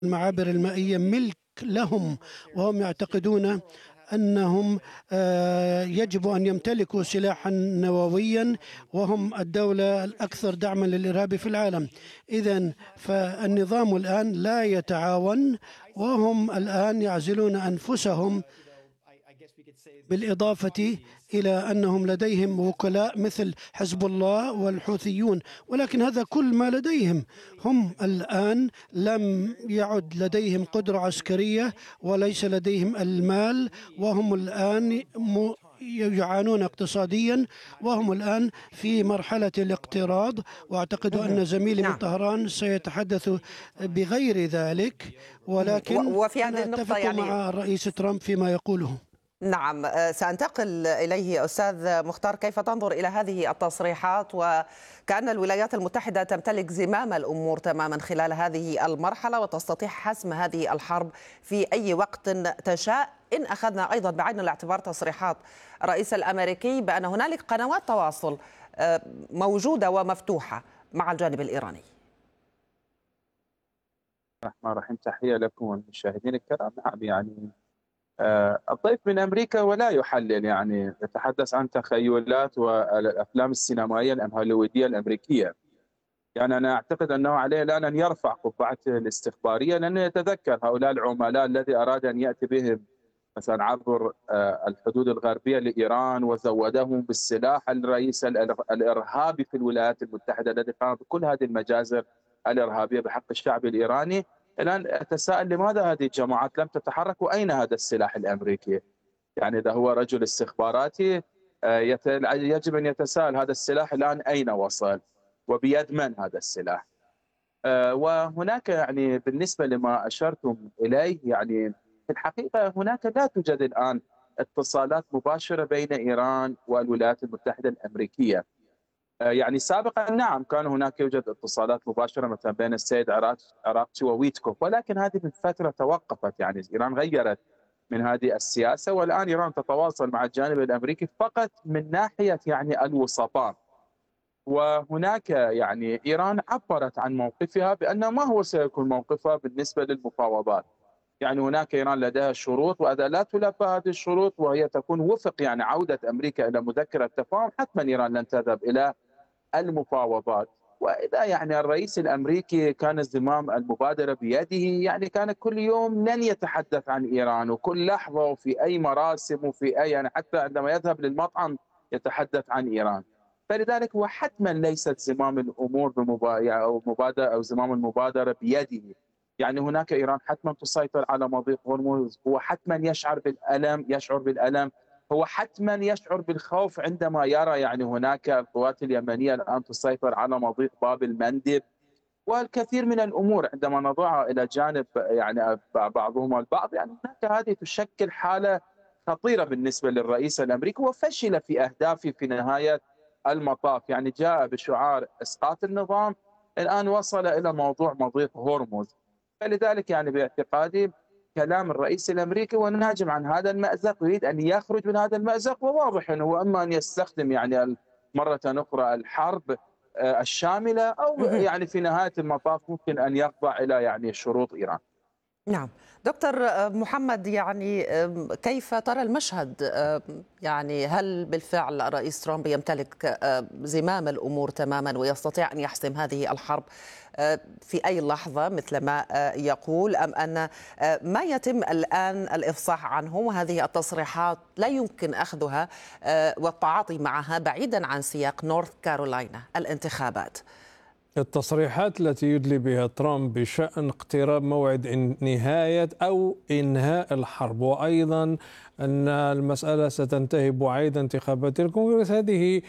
المعابر المائية ملك لهم، وهم يعتقدون أنهم يجب أن يمتلكوا سلاحا نوويا، وهم الدولة الأكثر دعما للإرهاب في العالم. إذن فالنظام الآن لا يتعاون، وهم الآن يعزلون أنفسهم، بالإضافة إلى أنهم لديهم وكلاء مثل حزب الله والحوثيون، ولكن هذا كل ما لديهم. هم الآن لم يعد لديهم قدرة عسكرية وليس لديهم المال، وهم الآن يعانون اقتصاديا، وهم الآن في مرحلة الاقتراض. وأعتقد أن زميلي من طهران سيتحدث بغير ذلك، ولكن وفي هذه أنا أتفق مع الرئيس ترامب فيما يقوله. نعم، سأنتقل إليه. أستاذ مختار، كيف تنظر إلى هذه التصريحات، وكأن الولايات المتحدة تمتلك زمام الأمور تماما خلال هذه المرحلة وتستطيع حسم هذه الحرب في أي وقت تشاء، إن أخذنا أيضا بعين الاعتبار تصريحات الرئيس الأمريكي بأن هنالك قنوات تواصل موجودة ومفتوحة مع الجانب الإيراني؟ الرحمن الرحيم، تحية لكم والمشاهدين الكرام. نعم، يعني الضيف من أمريكا ولا يحلل، يعني يتحدث عن تخيلات والأفلام السينمائية الهوليوودية الأمريكية. يعني أنا أعتقد أنه عليه الآن أن يرفع قبعته الاستخبارية، لأنه يتذكر هؤلاء العملاء الذي أراد أن يأتي بهم مثلا عبر الحدود الغربية لإيران وزودهم بالسلاح الرئيس الإرهابي في الولايات المتحدة الذي قام بكل هذه المجازر الإرهابية بحق الشعب الإيراني. الآن أتساءل لماذا هذه الجماعات لم تتحرك، وأين هذا السلاح الأمريكي؟ يعني إذا هو رجل استخباراتي يجب أن يتساءل هذا السلاح الآن أين وصل وبيد من هذا السلاح. وهناك يعني بالنسبة لما أشرتم إليه، يعني في الحقيقة هناك لا توجد الآن اتصالات مباشرة بين إيران والولايات المتحدة الأمريكية. يعني سابقا نعم كان هناك يوجد اتصالات مباشرة مثلا بين السيد عراقچي وويتكوف، ولكن هذه من فترة توقفت. يعني إيران غيرت من هذه السياسة، والآن إيران تتواصل مع الجانب الأمريكي فقط من ناحية يعني الوسطاء. وهناك يعني إيران عبرت عن موقفها بأن ما هو سيكون موقفها بالنسبة للمفاوضات. يعني هناك إيران لديها شروط، وإذا لا تلبى هذه الشروط وهي تكون وفق يعني عودة أمريكا إلى مذكرة تفاهم، حتما إيران لن تذهب إلى المفاوضات. وإذا يعني الرئيس الأمريكي كان زمام المبادرة بيده، يعني كان كل يوم لن يتحدث عن إيران، وكل لحظة وفي أي مراسم وفي أي يعني حتى عندما يذهب للمطعم يتحدث عن إيران. فلذلك هو حتما ليست زمام الأمور أو مبادرة أو زمام المبادرة بيده. يعني هناك إيران حتما تسيطر على مضيق هرمز، هو حتما يشعر بالألم، هو حتما يشعر بالخوف عندما يرى يعني هناك القوات اليمنية الآن تسيطر على مضيق باب المندب، والكثير من الأمور عندما نضعها إلى جانب يعني بعضهم البعض، يعني هناك هذه تشكل حالة خطيرة بالنسبة للرئيس الأمريكي، وفشل في أهدافه في نهاية المطاف. يعني جاء بشعار إسقاط النظام، الآن وصل إلى موضوع مضيق هرمز. فلذلك يعني باعتقادي كلام الرئيس الأمريكي وناجم عن هذا المأزق، يريد أن يخرج من هذا المأزق، وواضح أنه أما أن يستخدم يعني مرة أخرى الحرب الشاملة، أو يعني في نهاية المطاف ممكن أن يخضع إلى يعني شروط إيران. نعم دكتور محمد، يعني كيف ترى المشهد؟ يعني هل بالفعل الرئيس ترامب يمتلك زمام الأمور تماما ويستطيع أن يحسم هذه الحرب في أي لحظة مثل ما يقول، أم أن ما يتم الآن الإفصاح عنه وهذه التصريحات لا يمكن أخذها والتعاطي معها بعيدا عن سياق نورث كارولاينا الانتخابات؟ التصريحات التي يدلي بها ترامب بشأن اقتراب موعد نهاية أو إنهاء الحرب، وأيضا أن المسألة ستنتهي بعيد انتخابات الكونغرس، هذه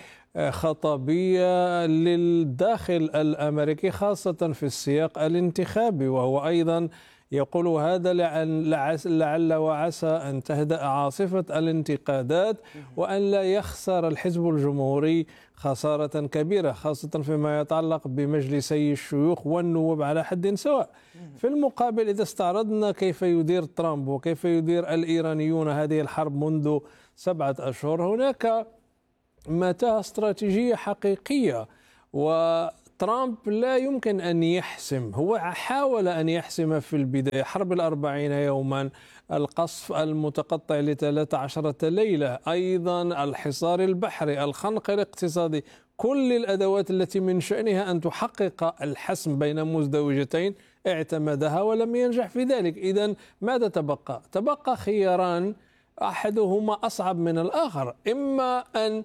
خطابية للداخل الأمريكي خاصة في السياق الانتخابي، وهو أيضا يقول هذا لعل وعسى أن تهدأ عاصفة الانتقادات وأن لا يخسر الحزب الجمهوري خسارة كبيرة، خاصة فيما يتعلق بمجلسي الشيوخ والنواب على حد سواء. في المقابل إذا استعرضنا كيف يدير ترامب وكيف يدير الإيرانيون هذه الحرب منذ 7 أشهر، هناك متاهة استراتيجية حقيقية، ترامب لا يمكن أن يحسم. هو حاول أن يحسم في البداية، حرب 40 يوما، القصف المتقطع ل13 ليلة، أيضا الحصار البحري، الخنق الاقتصادي، كل الأدوات التي من شأنها أن تحقق الحسم بين مزدوجتين اعتمدها ولم ينجح في ذلك. إذن ماذا تبقى؟ تبقى خياران، أحدهما أصعب من الآخر، إما أن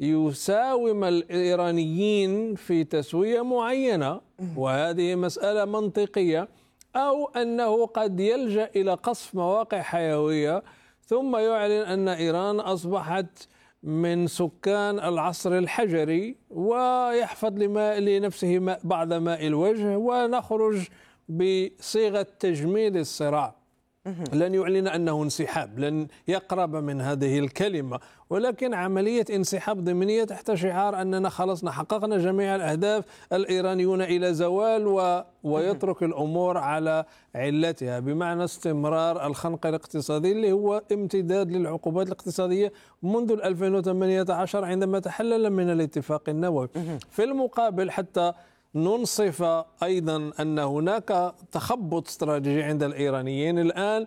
يساوم الإيرانيين في تسوية معينة وهذه مسألة منطقية، أو أنه قد يلجأ إلى قصف مواقع حيوية ثم يعلن أن إيران أصبحت من سكان العصر الحجري ويحفظ لنفسه بعض ماء الوجه، ونخرج بصيغة تجميل الصراع. لن يعلن أنه انسحاب، لن يقرب من هذه الكلمة، ولكن عملية انسحاب ضمنية تحت شعار أننا خلصنا حققنا جميع الأهداف، الإيرانيون إلى زوال ويترك الأمور على علتها، بمعنى استمرار الخنق الاقتصادي اللي هو امتداد للعقوبات الاقتصادية منذ 2018 عندما تحلل من الاتفاق النووي. في المقابل، حتى ننصف أيضا أن هناك تخبط استراتيجي عند الإيرانيين الآن،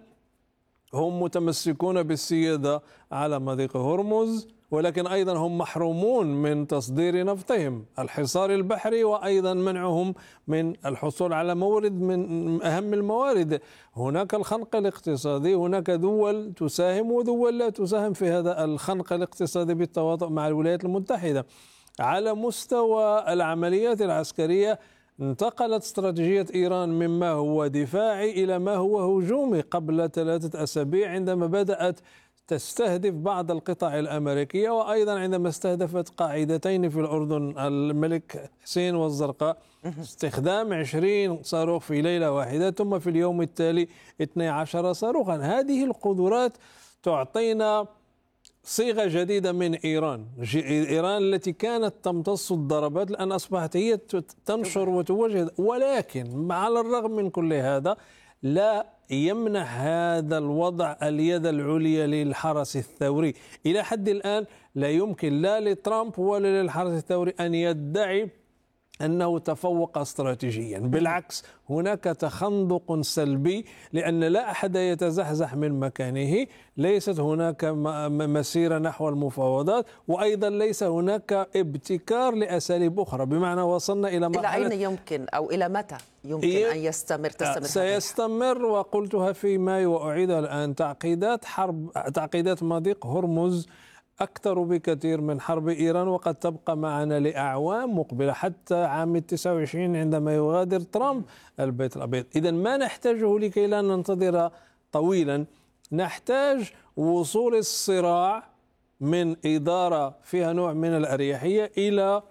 هم متمسكون بالسيادة على مضيق هرمز، ولكن أيضا هم محرومون من تصدير نفطهم، الحصار البحري، وأيضا منعهم من الحصول على مورد من أهم الموارد. هناك الخنق الاقتصادي، هناك دول تساهم ودول لا تساهم في هذا الخنق الاقتصادي بالتواطؤ مع الولايات المتحدة. على مستوى العمليات العسكرية انتقلت استراتيجية إيران مما هو دفاعي إلى ما هو هجومي قبل 3 أسابيع، عندما بدأت تستهدف بعض القطع الأمريكية، وأيضا عندما استهدفت قاعدتين في الأردن، الملك حسين والزرقاء، استخدام 20 صاروخ في ليلة واحدة، ثم في اليوم التالي 12 صاروخا. هذه القدرات تعطينا صيغة جديدة من إيران. إيران التي كانت تمتص الضربات الآن أصبحت هي تنشر وتوجه، ولكن على الرغم من كل هذا لا يمنح هذا الوضع اليد العليا للحرس الثوري. إلى حد الآن لا يمكن لا لترامب ولا للحرس الثوري أن يدعي أنه تفوق استراتيجيا، بالعكس هناك تخندق سلبي، لأن لا أحد يتزحزح من مكانه، ليست هناك مسيرة نحو المفاوضات، وأيضا ليس هناك ابتكار لأساليب أخرى، بمعنى وصلنا إلى مرحلة إلى أين يمكن أو إلى متى يمكن أن تستمر؟ سيستمر، وقلتها في مايو وأعيدها الآن، تعقيدات مضيق هرمز أكثر بكثير من حرب إيران، وقد تبقى معنا لأعوام مقبلة حتى عام 29 عندما يغادر ترامب البيت الأبيض. إذن ما نحتاجه لكي لا ننتظر طويلا، نحتاج وصول الصراع من إدارة فيها نوع من الأريحية إلى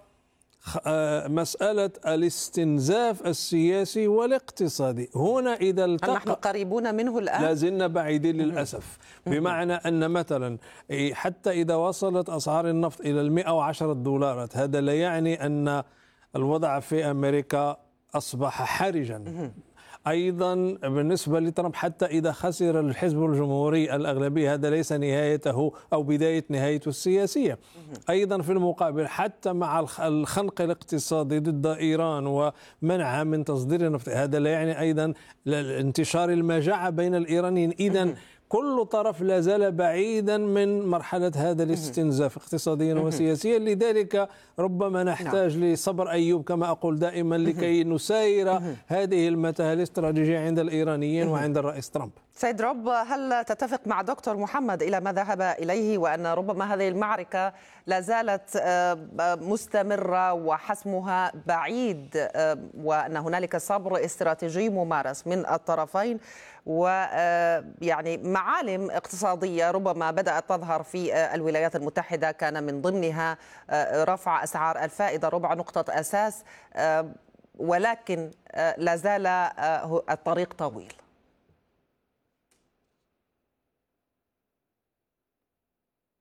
مسألة الاستنزاف السياسي والاقتصادي. هنا إذا التقى، نحن قريبون منه الآن، لازلنا بعيدين للأسف، بمعنى أن مثلا حتى إذا وصلت أسعار النفط إلى 110 دولارات، هذا لا يعني أن الوضع في أمريكا أصبح حرجا. أيضا بالنسبة لترامب، حتى إذا خسر الحزب الجمهوري الأغلبية، هذا ليس نهايته أو بداية نهايته السياسية. أيضا في المقابل، حتى مع الخنق الاقتصادي ضد إيران ومنعها من تصدير النفط، هذا لا يعني أيضا انتشار المجاعة بين الإيرانيين. إذن كل طرف لا زال بعيدا من مرحلة هذا الاستنزاف اقتصاديا وسياسيا. لذلك ربما نحتاج لصبر أيوب كما أقول دائما لكي نساير هذه المتاهة الاستراتيجية عند الإيرانيين وعند الرئيس ترامب. سيد روب، هل تتفق مع دكتور محمد إلى ما ذهب إليه، وأن ربما هذه المعركة لا زالت مستمرة وحسمها بعيد، وأن هنالك صبر استراتيجي ممارس من الطرفين، ويعني معالم اقتصادية ربما بدأت تظهر في الولايات المتحدة، كان من ضمنها رفع أسعار الفائدة ربع نقطة أساس، ولكن لا زال الطريق طويل؟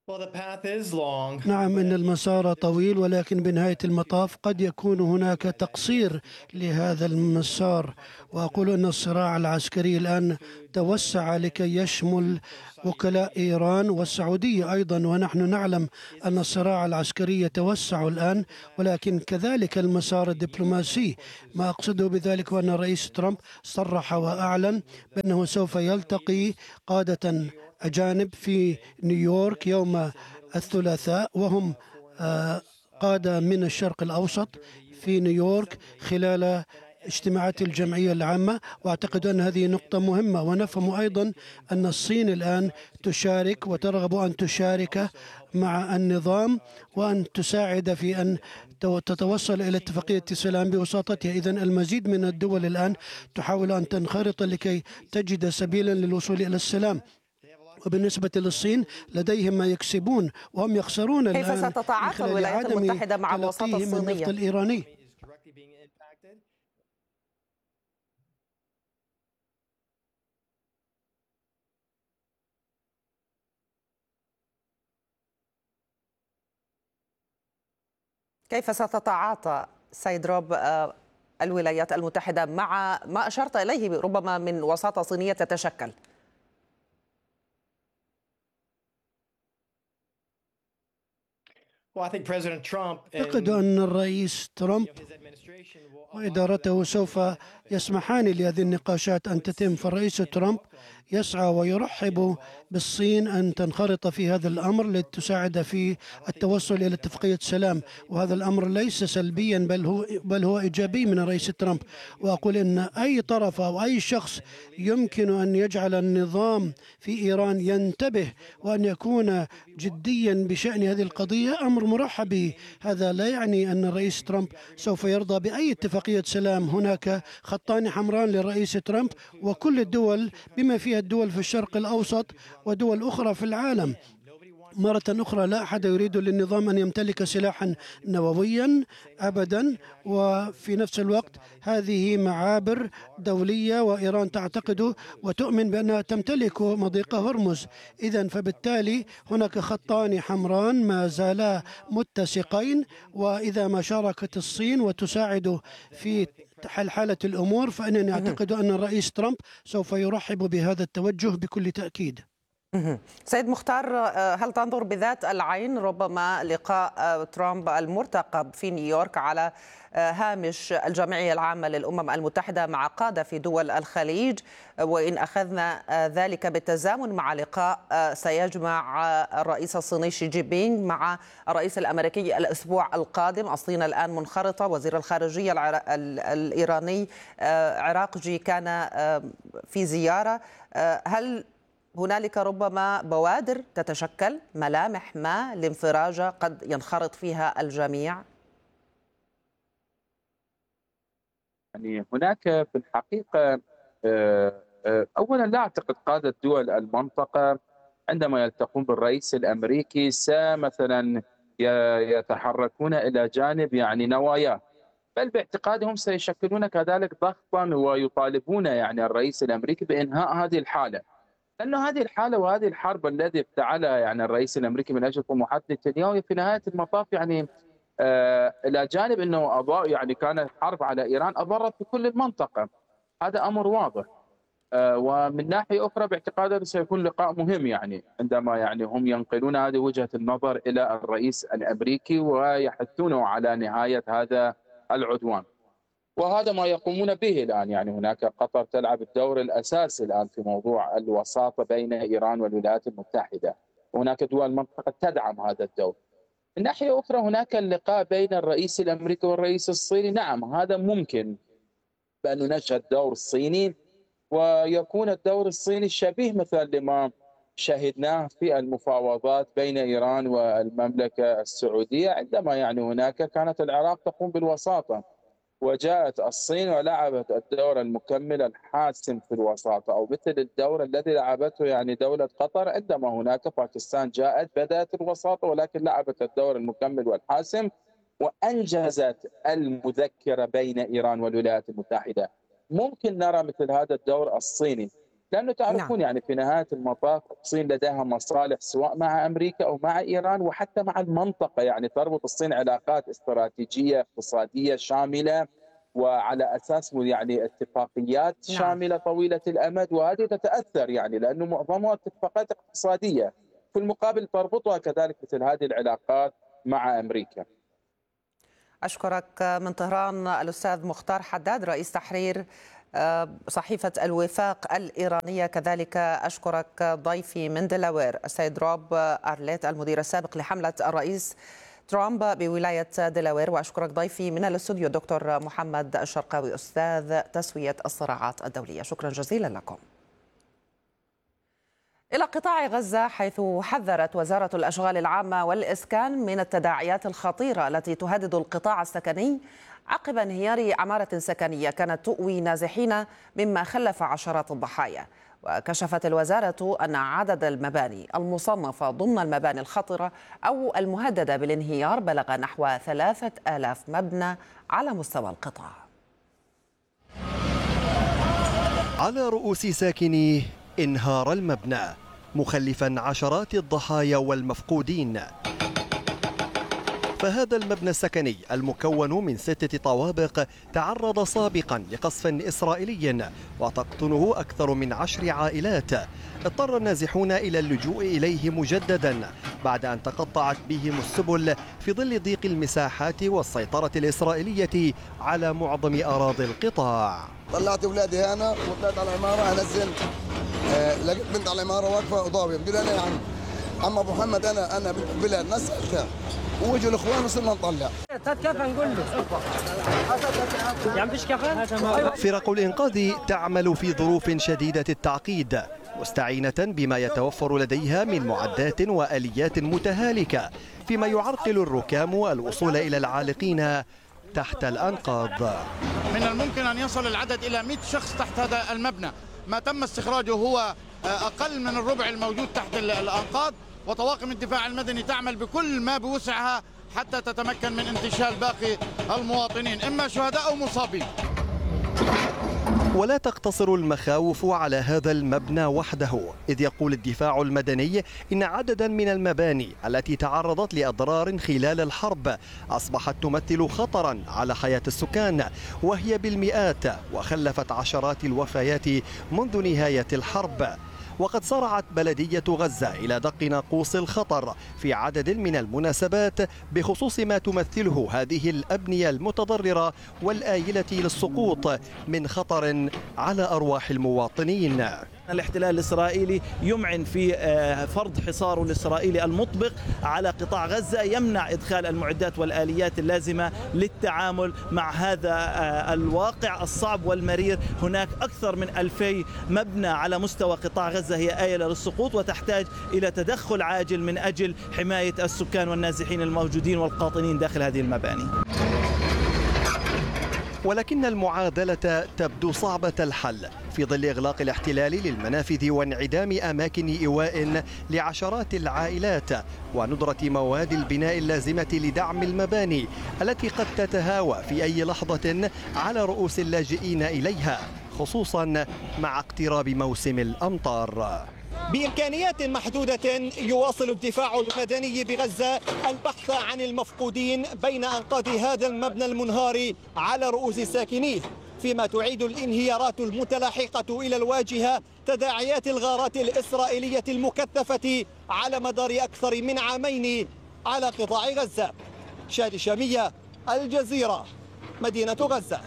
نعم، إن المسار طويل، ولكن بنهاية المطاف قد يكون هناك تقصير لهذا المسار. وأقول أن الصراع العسكري الآن توسع لكي يشمل وكلاء إيران والسعودية أيضا، ونحن نعلم أن الصراع العسكري يتوسع الآن، ولكن كذلك المسار الدبلوماسي. ما أقصده بذلك هو أن الرئيس ترامب صرح وأعلن بأنه سوف يلتقي قادة أجانب في نيويورك يوم الثلاثاء، وهم قادة من الشرق الأوسط في نيويورك خلال اجتماعات الجمعية العامة. وأعتقد أن هذه نقطة مهمة. ونفهم أيضا أن الصين الآن تشارك وترغب أن تشارك مع النظام وأن تساعد في أن تتوصل إلى اتفاقية سلام بوساطتها. إذن المزيد من الدول الآن تحاول أن تنخرط لكي تجد سبيلا للوصول إلى السلام. وبالنسبة للصين لديهم ما يكسبون وهم يخسرون الآن. كيف ستتعاطى الولايات المتحدة مع الوساطة الصينية؟ النفط الإيراني. كيف ستتعاطى سيد روب الولايات المتحدة مع ما أشرت إليه ربما من وساطة صينية تتشكل؟ أعتقد أن الرئيس ترامب وإدارته سوف يسمحان لهذه النقاشات أن تتم. فالرئيس ترامب يسعى ويرحب بالصين أن تنخرط في هذا الأمر لتساعد في التوصل إلى اتفاقية سلام، وهذا الأمر ليس سلبيا بل هو إيجابي من الرئيس ترامب. وأقول أن أي طرف أو أي شخص يمكن أن يجعل النظام في إيران ينتبه وأن يكون جديا بشأن هذه القضية أمر مرحب به. هذا لا يعني أن الرئيس ترامب سوف يرضى بأي اتفاقية سلام. هناك خطان حمران للرئيس ترامب وكل الدول بما فيها الدول في الشرق الأوسط ودول أخرى في العالم. مرة أخرى لا أحد يريد للنظام أن يمتلك سلاحا نوويا أبدا، وفي نفس الوقت هذه معابر دولية وإيران تعتقد وتؤمن بأنها تمتلك مضيق هرمز. إذن فبالتالي هناك خطان حمران ما زالا متسقين، وإذا ما شاركت الصين وتساعد في حالة الأمور فإنني أعتقد أن الرئيس ترامب سوف يرحب بهذا التوجه بكل تأكيد. سيد مختار، هل تنظر بذات العين ربما لقاء ترامب المرتقب في نيويورك على هامش الجمعية العامة للأمم المتحدة مع قادة في دول الخليج، وإن أخذنا ذلك بالتزامن مع لقاء سيجمع الرئيس الصيني شي جين بينغ مع الرئيس الأمريكي الأسبوع القادم؟ الصين الآن منخرطة. وزير الخارجية الإيراني عراقجي كان في زيارة. هل هنالك ربما بوادر تتشكل، ملامح ما لانفراجة قد ينخرط فيها الجميع؟ يعني هناك في الحقيقة أولا لا أعتقد قادة دول المنطقة عندما يلتقون بالرئيس الأمريكي مثلا يتحركون إلى جانب يعني نواياه، بل باعتقادهم سيشكلون كذلك ضغطا ويطالبون يعني الرئيس الأمريكي بإنهاء هذه الحالة، لأنه هذه الحالة وهذه الحرب التي افتعلها يعني الرئيس الأمريكي من أجل طموحات نتنياهو في نهاية المطاف يعني إلى جانب أنه أضاء يعني كانت حرب على إيران أضرت بكل المنطقة، هذا أمر واضح. ومن ناحية أخرى باعتقادي سيكون لقاء مهم يعني عندما يعني هم ينقلون هذه وجهة النظر إلى الرئيس الأمريكي ويحثونه على نهاية هذا العدوان، وهذا ما يقومون به الآن. يعني هناك قطر تلعب الدور الأساسي الآن في موضوع الوساطة بين إيران والولايات المتحدة، وهناك دول المنطقة تدعم هذا الدور. من ناحية أخرى هناك اللقاء بين الرئيس الأمريكي والرئيس الصيني، نعم هذا ممكن بأن نشهد دور صيني ويكون الدور الصيني شبيه مثلا لما شهدناه في المفاوضات بين إيران والمملكة السعودية، عندما يعني هناك كانت العراق تقوم بالوساطة وجاءت الصين ولعبت الدور المكمل الحاسم في الوساطة، أو مثل الدور الذي لعبته يعني دولة قطر عندما هناك باكستان جاءت بدأت الوساطة ولكن لعبت الدور المكمل والحاسم وأنجزت المذكرة بين إيران والولايات المتحدة. ممكن نرى مثل هذا الدور الصيني، لأنه نعم. تعرفون يعني في نهاية المطاف الصين لديها مصالح سواء مع أمريكا أو مع إيران وحتى مع المنطقة، يعني تربط الصين علاقات استراتيجية اقتصادية شاملة وعلى أساس يعني اتفاقيات نعم. شاملة طويلة الأمد، وهذه تتأثر يعني لأنه معظمها اتفاقات اقتصادية، في المقابل تربطها كذلك مثل هذه العلاقات مع أمريكا. أشكرك من طهران الأستاذ مختار حداد رئيس تحرير صحيفة الوفاق الإيرانية. كذلك أشكرك ضيفي من دلاوير السيد روب أرليت المدير السابق لحملة الرئيس ترامب بولاية دلاوير، وأشكرك ضيفي من الاستوديو الدكتور محمد الشرقاوي أستاذ تسوية الصراعات الدولية. شكرا جزيلا لكم. إلى قطاع غزة، حيث حذرت وزارة الأشغال العامة والإسكان من التداعيات الخطيرة التي تهدد القطاع السكني عقب انهيار عمارة سكنية كانت تؤوي نازحين مما خلف عشرات الضحايا. وكشفت الوزارة أن عدد المباني المصنفة ضمن المباني الخطرة أو المهددة بالانهيار بلغ نحو 3000 مبنى على مستوى القطاع. على رؤوس ساكنيه انهار المبنى مخلفا عشرات الضحايا والمفقودين. فهذا المبنى السكني المكون من 6 طوابق تعرض سابقا لقصف إسرائيلي وتقطنه أكثر من 10 عائلات. اضطر النازحون إلى اللجوء إليه مجددا بعد أن تقطعت بهم السبل في ظل ضيق المساحات والسيطرة الإسرائيلية على معظم أراضي القطاع. طلعت أولادي هنا وطلعت على العمارة، نزلت لقيت بنت على العمارة واقفة وضابة، بقول أنا يا عم أبو محمد أنا بلاد نسألتها وجوا الاخوان وصرنا نطلع. فرق الإنقاذ تعمل في ظروف شديدة التعقيد مستعينة بما يتوفر لديها من معدات وآليات متهالكة، فيما يعرقل الركام الوصول إلى العالقين تحت الأنقاض. من الممكن أن يصل العدد إلى 100 شخص تحت هذا المبنى. ما تم استخراجه هو أقل من الربع الموجود تحت الأنقاض، وطواقم الدفاع المدني تعمل بكل ما بوسعها حتى تتمكن من انتشال باقي المواطنين، إما شهداء أو مصابين. ولا تقتصر المخاوف على هذا المبنى وحده، إذ يقول الدفاع المدني إن عددا من المباني التي تعرضت لأضرار خلال الحرب أصبحت تمثل خطرا على حياة السكان، وهي بالمئات وخلفت عشرات الوفيات منذ نهاية الحرب. وقد صرعت بلدية غزة إلى دق ناقوس الخطر في عدد من المناسبات بخصوص ما تمثله هذه الأبنية المتضررة والآيلة للسقوط من خطر على أرواح المواطنين. الاحتلال الإسرائيلي يمعن في فرض حصاره الإسرائيلي المطبق على قطاع غزة، يمنع إدخال المعدات والآليات اللازمة للتعامل مع هذا الواقع الصعب والمرير. هناك أكثر من 2000 مبنى على مستوى قطاع غزة هي آيلة للسقوط، وتحتاج إلى تدخل عاجل من أجل حماية السكان والنازحين الموجودين والقاطنين داخل هذه المباني. ولكن المعادلة تبدو صعبة الحل في ظل إغلاق الاحتلال للمنافذ وانعدام أماكن إيواء لعشرات العائلات وندرة مواد البناء اللازمة لدعم المباني التي قد تتهاوى في أي لحظة على رؤوس اللاجئين إليها، خصوصا مع اقتراب موسم الأمطار. بإمكانيات محدودة يواصل الدفاع المدني بغزة البحث عن المفقودين بين أنقاض هذا المبنى المنهار على رؤوس ساكنيه، فيما تعيد الانهيارات المتلاحقة إلى الواجهة تداعيات الغارات الإسرائيلية المكثفة على مدار أكثر من عامين على قطاع غزة. شادي شامية، الجزيرة، مدينة غزة.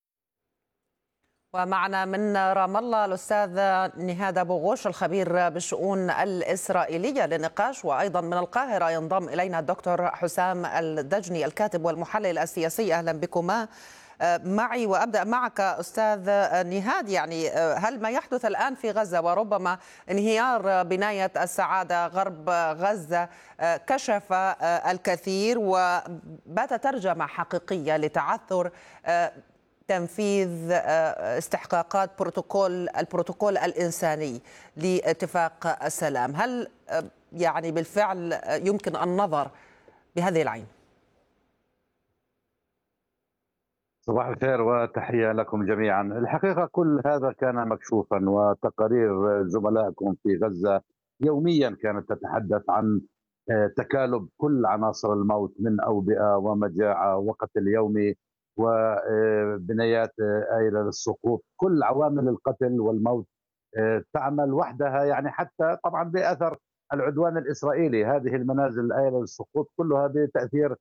ومعنا من رام الله الأستاذ نهاد أبو غوش الخبير بالشؤون الإسرائيلية للنقاش، وأيضا من القاهرة ينضم إلينا الدكتور حسام الدجني الكاتب والمحلل السياسي. أهلا بكما معي. وأبدأ معك أستاذ نهاد، يعني هل ما يحدث الآن في غزة وربما انهيار بناية السعادة غرب غزة كشف الكثير وبات ترجمة حقيقية لتعثر تنفيذ استحقاقات البروتوكول الإنساني لاتفاق السلام؟ هل يعني بالفعل يمكن النظر بهذه العين؟ صباح الخير وتحية لكم جميعا. الحقيقة كل هذا كان مكشوفا، وتقارير زملائكم في غزة يوميا كانت تتحدث عن تكالب كل عناصر الموت من أوبئة ومجاعة وقتل يومي وبنايات آيلة للسقوط. كل عوامل القتل والموت تعمل وحدها، يعني حتى طبعا بأثر العدوان الإسرائيلي. هذه المنازل الآيلة للسقوط كلها بتأثير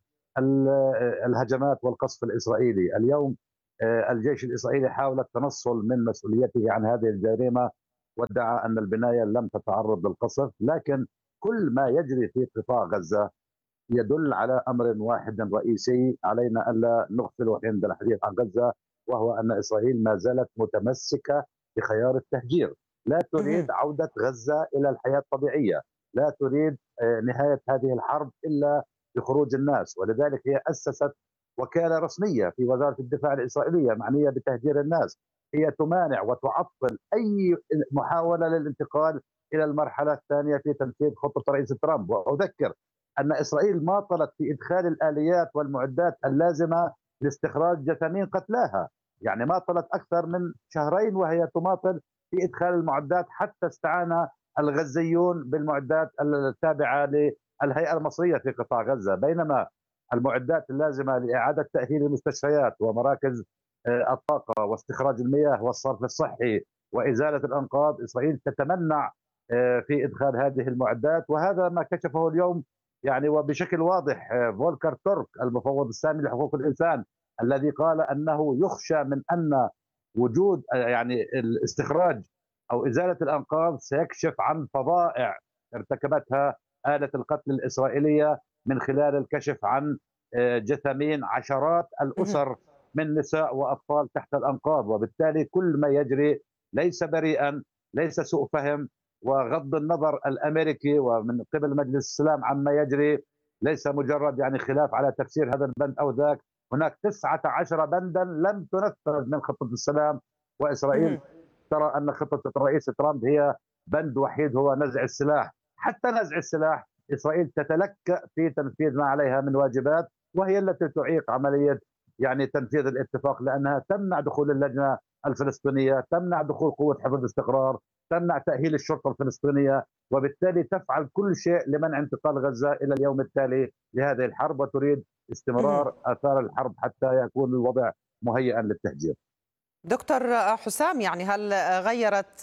الهجمات والقصف الإسرائيلي. اليوم الجيش الإسرائيلي حاول التنصل من مسؤوليته عن هذه الجريمة، وادعى أن البناية لم تتعرض للقصف، لكن كل ما يجري في قطاع غزة يدل على أمر واحد رئيسي علينا ألا نغفله عند الحديث عن غزة، وهو أن إسرائيل ما زالت متمسكة بخيار التهجير. لا تريد عودة غزة إلى الحياة الطبيعية، لا تريد نهاية هذه الحرب إلا بخروج الناس، ولذلك هي أسست وكالة رسمية في وزارة الدفاع الإسرائيلية معنية بتهجير الناس. هي تمانع وتعطل أي محاولة للانتقال إلى المرحلة الثانية في تنفيذ خطة رئيس ترامب. وأذكر أن إسرائيل ماطلت في إدخال الآليات والمعدات اللازمة لاستخراج جثامين قتلاها، يعني ماطلت أكثر من شهرين وهي تماطل في إدخال المعدات، حتى استعان الغزيون بالمعدات التابعة للهيئة المصرية في قطاع غزة، بينما المعدات اللازمة لإعادة تأهيل المستشفيات ومراكز الطاقة واستخراج المياه والصرف الصحي وإزالة الأنقاض، إسرائيل تتمنع في إدخال هذه المعدات. وهذا ما كشفه اليوم يعني وبشكل واضح فولكر تورك المفوض السامي لحقوق الإنسان، الذي قال أنه يخشى من أن وجود يعني الاستخراج أو إزالة الأنقاض سيكشف عن فظائع ارتكبتها آلة القتل الإسرائيلية من خلال الكشف عن جثامين عشرات الأسر من نساء وأطفال تحت الأنقاض. وبالتالي كل ما يجري ليس بريئا، ليس سوء فهم وغض النظر الأمريكي ومن قبل مجلس السلام عما يجري، ليس مجرد يعني خلاف على تفسير هذا البند أو ذاك. هناك 19 بندا لم تنفذ من خطة السلام، وإسرائيل ترى أن خطة الرئيس ترامب هي بند وحيد هو نزع السلاح. حتى نزع السلاح إسرائيل تتلكأ في تنفيذ ما عليها من واجبات، وهي التي تعيق عملية يعني تنفيذ الاتفاق، لأنها تمنع دخول اللجنة الفلسطينية، تمنع دخول قوة حفظ الاستقرار، تمنع تأهيل الشرطة الفلسطينية، وبالتالي تفعل كل شيء لمنع انتقال غزة إلى اليوم التالي لهذه الحرب، وتريد استمرار آثار الحرب حتى يكون الوضع مهيئا للتهجير. دكتور حسام، يعني هل غيرت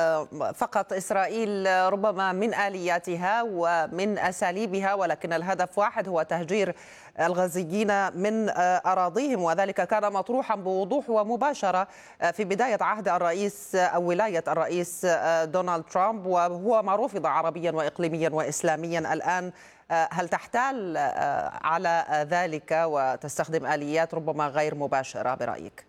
فقط إسرائيل ربما من آلياتها ومن أساليبها، ولكن الهدف واحد هو تهجير الغزيين من أراضيهم، وذلك كان مطروحا بوضوح ومباشرة في بداية عهد الرئيس أو ولاية الرئيس دونالد ترامب، وهو ما رفض عربيا وإقليميا وإسلاميا. الآن هل تحتال على ذلك وتستخدم آليات ربما غير مباشرة برأيك؟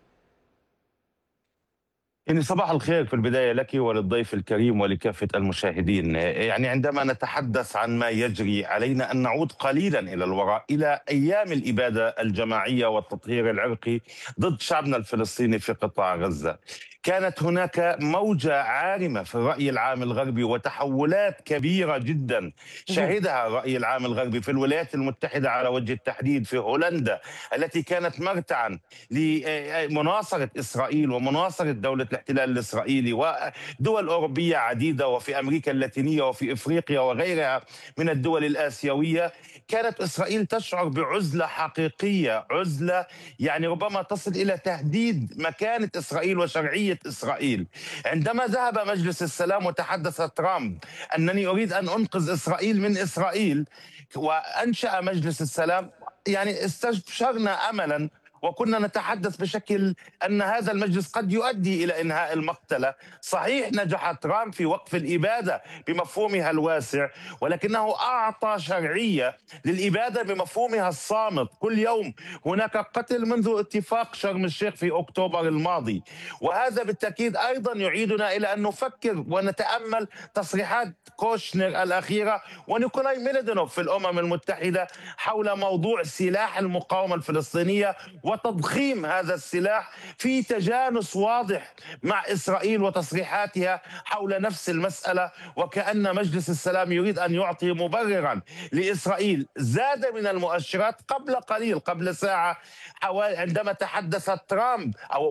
يعني صباح الخير في البداية لك وللضيف الكريم ولكافة المشاهدين. يعني عندما نتحدث عن ما يجري علينا أن نعود قليلا إلى الوراء، إلى أيام الإبادة الجماعية والتطهير العرقي ضد شعبنا الفلسطيني في قطاع غزة. كانت هناك موجة عارمة في الرأي العام الغربي وتحولات كبيرة جدا شهدها الرأي العام الغربي في الولايات المتحدة على وجه التحديد، في هولندا التي كانت مرتعا لمناصرة إسرائيل ومناصرة دولة الاحتلال الإسرائيلي، ودول أوروبية عديدة وفي أمريكا اللاتينية وفي إفريقيا وغيرها من الدول الآسيوية. كانت إسرائيل تشعر بعزلة حقيقية، عزلة يعني ربما تصل إلى تهديد مكانة إسرائيل وشرعية إسرائيل. عندما ذهب مجلس السلام وتحدث ترامب أنني أريد أن أنقذ إسرائيل من إسرائيل وأنشأ مجلس السلام، يعني استبشرنا أملا وكنا نتحدث بشكل أن هذا المجلس قد يؤدي إلى إنهاء المقتلة. صحيح نجح ترامب في وقف الإبادة بمفهومها الواسع، ولكنه أعطى شرعية للإبادة بمفهومها الصامت. كل يوم هناك قتل منذ اتفاق شرم الشيخ في أكتوبر الماضي، وهذا بالتأكيد أيضا يعيدنا إلى أن نفكر ونتأمل تصريحات كوشنر الأخيرة ونيكولاي ميلدينوف في الأمم المتحدة حول موضوع سلاح المقاومة الفلسطينية وتضخيم هذا السلاح في تجانس واضح مع إسرائيل وتصريحاتها حول نفس المسألة، وكأن مجلس السلام يريد أن يعطي مبررا لإسرائيل. زاد من المؤشرات قبل قليل، قبل ساعة، عندما تحدث ترامب أو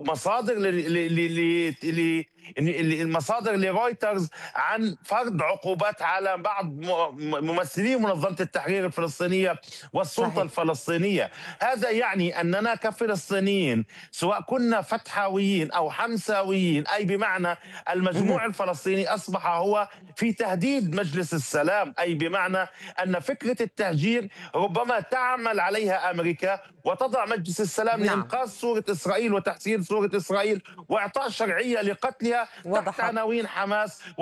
مصادر لرويترز عن فرض عقوبات على بعض ممثلي منظمة التحرير الفلسطينية والسلطة صحيح. الفلسطينية. هذا يعني أننا كفلسطينيين سواء كنا فتحاويين أو حمساويين، أي بمعنى المجموع الفلسطيني أصبح هو في تهديد مجلس السلام، أي بمعنى أن فكرة التهجير ربما تعمل عليها أمريكا وتضع مجلس السلام لإنقاذ صورة إسرائيل وتحسين صورة إسرائيل وإعطاء شرعية لقتلها تحت عناوين حماس.